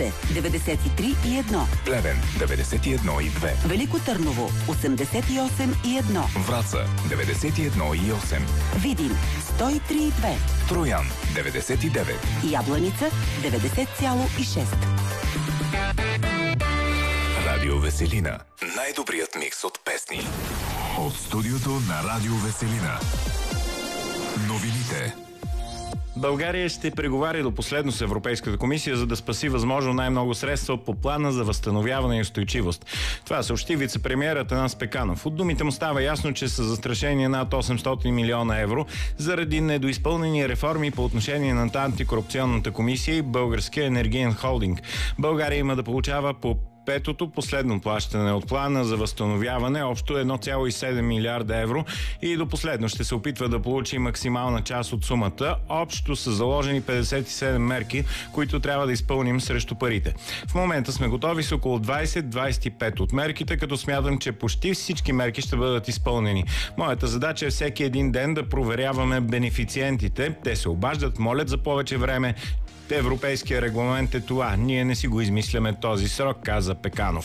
93,1. Плевен 91,2. Велико Търново 88,1. Враца 91,8. Видин 103,2. Троян 99. Ябланица 90,6. Радио Веселина. Най-добрият микс от песни. От студиото на Радио Веселина. Новините. България ще преговаря до последно с Европейската комисия, за да спаси възможно най-много средства по плана за възстановяване и устойчивост. Това съобщи вице-премиерът Атанас Пеканов. От думите му става ясно, че са застрашени над 800 милиона евро заради недоизпълнени реформи по отношение на антикорупционната комисия и Българския енергиен холдинг. България има да получава по петото последно плащане от плана за възстановяване, общо 1,7 милиарда евро, и до последно ще се опитва да получи максимална част от сумата. Общо са заложени 57 мерки, които трябва да изпълним срещу парите. В момента сме готови с около 20-25 от мерките, като смятам, че почти всички мерки ще бъдат изпълнени. Моята задача е всеки един ден да проверяваме бенефициентите. Те се обаждат, молят за повече време. Европейския регламент е това. Ние не си го измисляме този срок, каза Пеканов.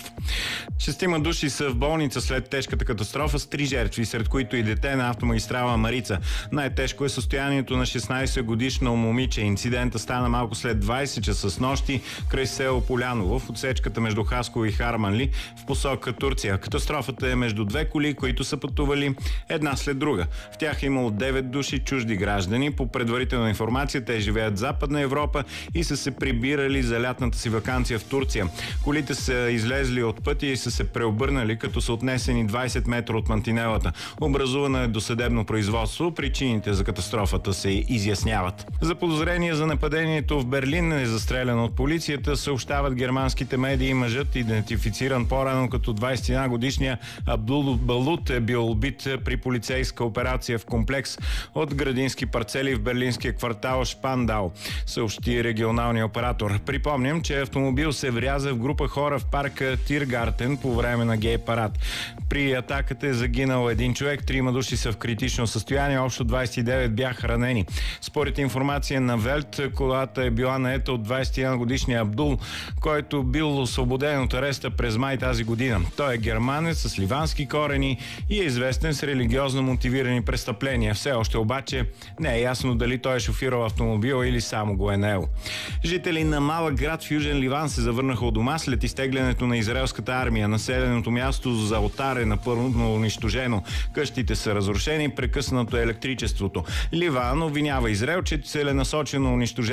6 души са в болница след тежката катастрофа с 3 жертви, сред които и дете на автомагистрала Марица. Най-тежко е състоянието на 16-годишно момиче. Инцидента стана малко след 20 часа с нощи край село Поляново в отсечката между Хасково и Харманли в посока Турция. Катастрофата е между две коли, които са пътували една след друга. В тях е имало 9 души чужди граждани. По предварителна информация те живеят в Западна Европа и са се прибирали за лятната си ваканция в Турция. Колите са излезли от пътя и са се преобърнали, като са отнесени 20 метра от мантинелата. Образувано е досъдебно производство. Причините за катастрофата се изясняват. За подозрение за нападението в Берлин е застрелян от полицията, съобщават германските медии. Мъжът, идентифициран по-рано като 21 годишния Абдул Балут, е бил убит при полицейска операция в комплекс от градински парцели в берлинския квартал Шпандау, съобщи регионалния оператор. Припомням, че автомобил се вряза в група хора в парка Тиргартен по време на гей парад. При атаката е загинал един човек, 3 души са в критично състояние, общо 29 бяха ранени. Според информация на Велт, колата е била наета от 21 годишния Абдул, който бил освободен от ареста през май тази година. Той е германец с ливански корени и е известен с религиозно мотивирани престъпления. Все още обаче не е ясно дали той е шофирал автомобила или само го е наел. Жители на малък град в Южен Ливан се завърнаха от дома след изтеглянето на израелската армия. Населеното място за Отар е напълно унищожено. Къщите са разрушени, прекъснато е електричеството. Ливан обвинява Израел, че целенасочено унищожава